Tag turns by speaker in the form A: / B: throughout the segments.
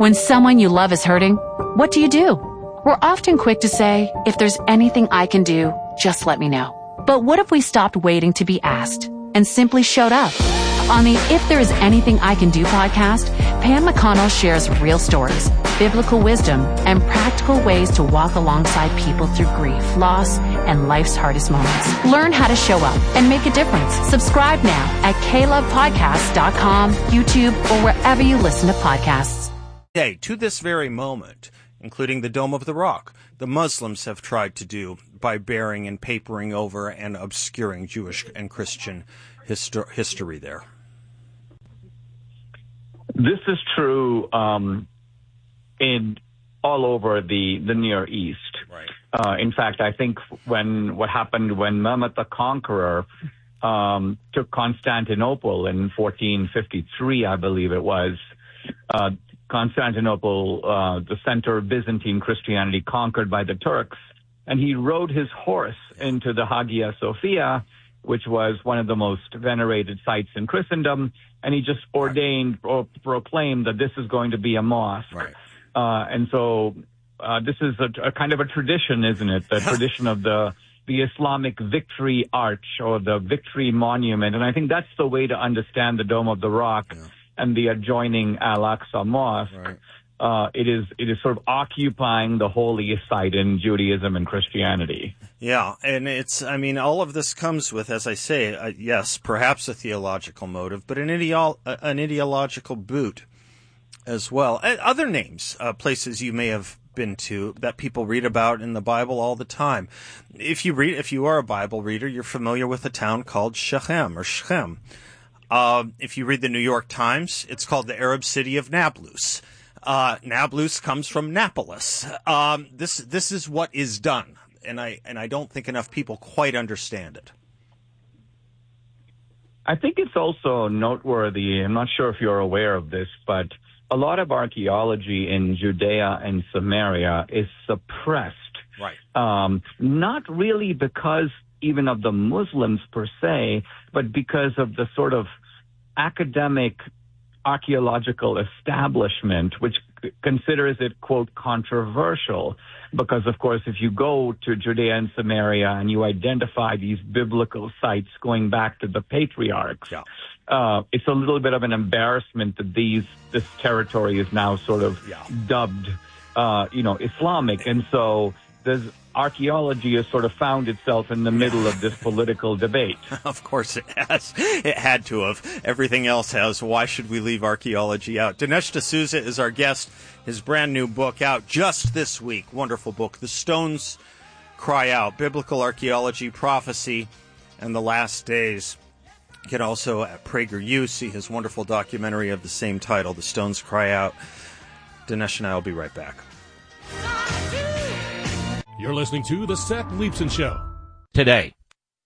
A: When someone you love is hurting, what do? We're often quick to say, if there's anything I can do, just let me know. But what if we stopped waiting to be asked and simply showed up? On the If There Is Anything I Can Do podcast, Pam McConnell shares real stories, biblical wisdom, and practical ways to walk alongside people through grief, loss, and life's hardest moments. Learn how to show up and make a difference. Subscribe now at KLovePodcasts.com, YouTube, or wherever you listen to podcasts.
B: Hey, to this very moment, including the Dome of the Rock, the Muslims have tried to do by burying and papering over and obscuring Jewish and Christian history there.
C: This is true in all over the Near East.
B: Right.
C: In fact, I think what happened when Mehmet the Conqueror took Constantinople in 1453, I believe it was. Constantinople, the center of Byzantine Christianity, conquered by the Turks, and he rode his horse into the Hagia Sophia, which was one of the most venerated sites in Christendom, and he just ordained or proclaimed that this is going to be a mosque.
B: Right.
C: And so this is a kind of a tradition, isn't it? The tradition of the Islamic victory arch or the victory monument. And I think that's the way to understand the Dome of the Rock and the adjoining Al-Aqsa Mosque.
B: Right.
C: It is sort of occupying the holiest site in Judaism and Christianity.
B: Yeah, and all of this comes with, as I say, yes, perhaps a theological motive, but an ideological boot as well. Other names, places you may have been to that people read about in the Bible all the time. If you are a Bible reader, you're familiar with a town called Shechem or Shechem. If you read the New York Times, it's called the Arab city of Nablus. Nablus comes from Napolis. This is what is done, and I don't think enough people quite understand it.
C: I think it's also noteworthy, I'm not sure if you're aware of this, but a lot of archaeology in Judea and Samaria is suppressed.
B: Right.
C: Not really because even of the Muslims per se, but because of the sort of academic archaeological establishment, which considers it, quote, controversial. Because, of course, if you go to Judea and Samaria and you identify these biblical sites going back to the patriarchs, it's a little bit of an embarrassment that this territory is now sort of dubbed, Islamic. And so there's archaeology has sort of found itself in the middle of this political debate.
B: Of course it has. It had to have. Everything else has. Why should we leave archaeology out? Dinesh D'Souza is our guest. His brand new book out just this week. Wonderful book. The Stones Cry Out. Biblical Archaeology, Prophecy, and the Last Days. You can also at PragerU see his wonderful documentary of the same title, The Stones Cry Out. Dinesh and I will be right back.
D: You're listening to The Seth Leibsohn Show.
E: Today.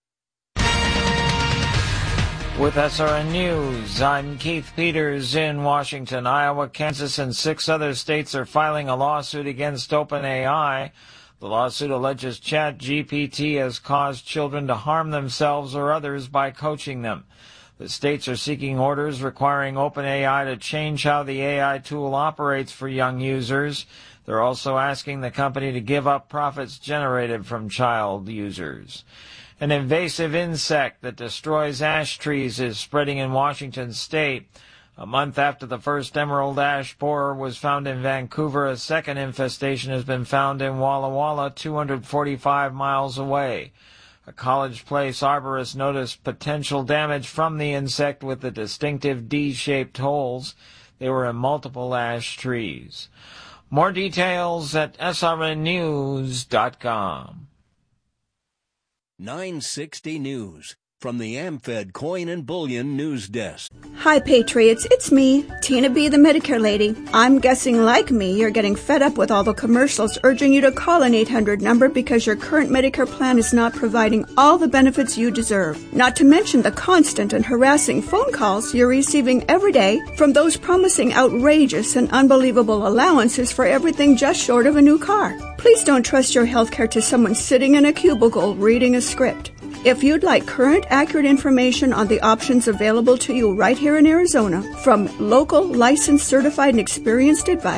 E: With SRN News, I'm Keith Peters in Washington. Iowa, Kansas, and 6 other states are filing a lawsuit against OpenAI. The lawsuit alleges ChatGPT has caused children to harm themselves or others by coaching them. The states are seeking orders requiring OpenAI to change how the AI tool operates for young users. They're also asking the company to give up profits generated from child users. An invasive insect that destroys ash trees is spreading in Washington state. A month after the first emerald ash borer was found in Vancouver, a second infestation has been found in Walla Walla, 245 miles away. A College Place arborist noticed potential damage from the insect with the distinctive D-shaped holes. They were in multiple ash trees. More details at srnnews.com.
F: 960 News from the AmFed Coin and Bullion News Desk.
G: Hi, Patriots. It's me, Tina B., the Medicare lady. I'm guessing, like me, you're getting fed up with all the commercials urging you to call an 800 number because your current Medicare plan is not providing all the benefits you deserve. Not to mention the constant and harassing phone calls you're receiving every day from those promising outrageous and unbelievable allowances for everything just short of a new car. Please don't trust your health care to someone sitting in a cubicle reading a script. If you'd like current, accurate information on the options available to you right here in Arizona from local, licensed, certified, and experienced advisors,